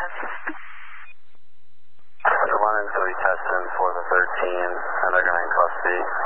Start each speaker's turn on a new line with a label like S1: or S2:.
S1: After 1 and 3 testing for the 13, and they're going to custody.